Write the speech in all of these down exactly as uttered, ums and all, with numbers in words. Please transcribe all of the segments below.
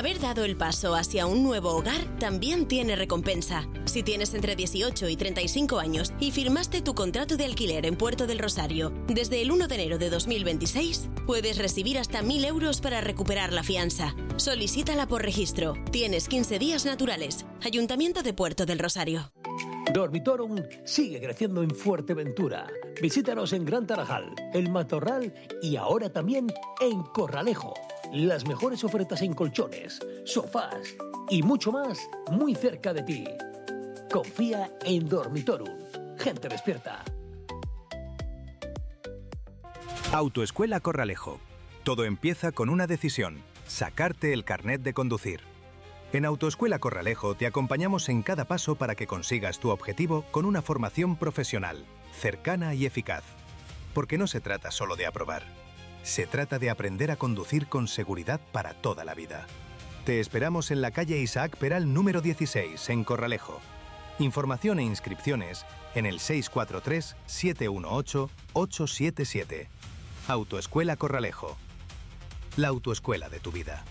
Haber dado el paso hacia un nuevo hogar también tiene recompensa. Si tienes entre dieciocho y treinta y cinco años y firmaste tu contrato de alquiler en Puerto del Rosario desde el uno de enero de dos mil veintiséis, puedes recibir hasta mil euros para recuperar la fianza. Solicítala por registro. Tienes quince días naturales. Ayuntamiento de Puerto del Rosario. Dormitorum sigue creciendo en Fuerteventura. Visítanos en Gran Tarajal, El Matorral y ahora también en Corralejo. Las mejores ofertas en colchones, sofás y mucho más muy cerca de ti. Confía en Dormitorum. Gente despierta. Autoescuela Corralejo. Todo empieza con una decisión: sacarte el carnet de conducir. En Autoescuela Corralejo te acompañamos en cada paso para que consigas tu objetivo con una formación profesional, cercana y eficaz. Porque no se trata solo de aprobar. Se trata de aprender a conducir con seguridad para toda la vida. Te esperamos en la calle Isaac Peral número dieciséis, en Corralejo. Información e inscripciones en el seis cuatro tres, siete uno ocho, ocho siete siete. Autoescuela Corralejo. La autoescuela de tu vida.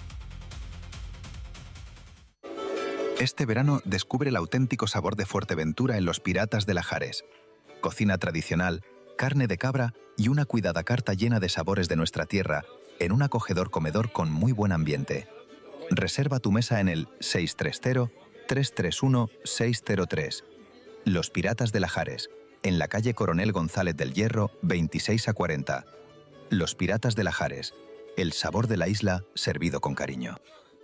Este verano descubre el auténtico sabor de Fuerteventura en Los Piratas de Lajares. Cocina tradicional, carne de cabra y una cuidada carta llena de sabores de nuestra tierra en un acogedor comedor con muy buen ambiente. Reserva tu mesa en el seis tres cero, tres tres uno, seis cero tres. Los Piratas de Lajares, en la calle Coronel González del Hierro, veintiséis a cuarenta. Los Piratas de Lajares, el sabor de la isla servido con cariño.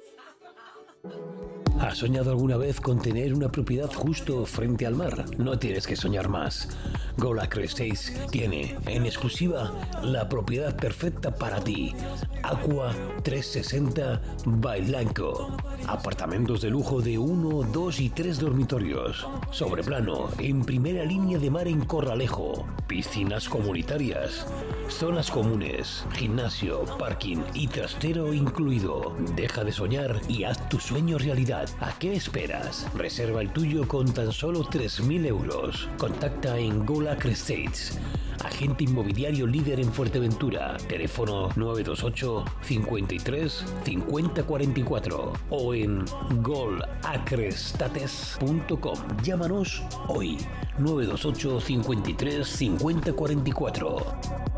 ¿Has soñado alguna vez con tener una propiedad justo frente al mar? No tienes que soñar más. Golacre Estates tiene, en exclusiva, la propiedad perfecta para ti. Aqua trescientos sesenta by Blanco. Apartamentos de lujo de uno, dos y tres dormitorios. Sobreplano, en primera línea de mar en Corralejo. Piscinas comunitarias. Zonas comunes, gimnasio, parking y trastero incluido. Deja de soñar y haz tu sueño realidad. ¿A qué esperas? Reserva el tuyo con tan solo tres mil euros. Contacta en Golacre Estates, agente inmobiliario líder en Fuerteventura. Teléfono nueve dos ocho, cincuenta y tres, cincuenta cuarenta y cuatro o en golacrestates punto com. Llámanos hoy. nueve dos ocho, cincuenta y tres, cincuenta cuarenta y cuatro.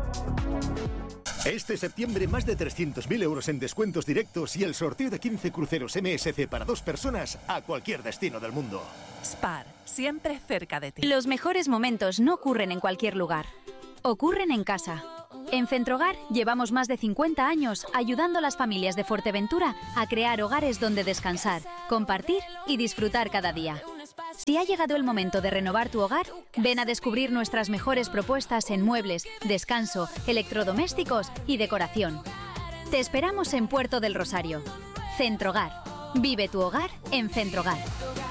Este septiembre más de trescientos mil euros en descuentos directos y el sorteo de quince cruceros M S C para dos personas a cualquier destino del mundo. Spar, siempre cerca de ti. Los mejores momentos no ocurren en cualquier lugar. Ocurren en casa. En Centrogar llevamos más de cincuenta años ayudando a las familias de Fuerteventura a crear hogares donde descansar, compartir y disfrutar cada día. Si ha llegado el momento de renovar tu hogar, ven a descubrir nuestras mejores propuestas en muebles, descanso, electrodomésticos y decoración. Te esperamos en Puerto del Rosario. Centrogar. Vive tu hogar en Centrogar.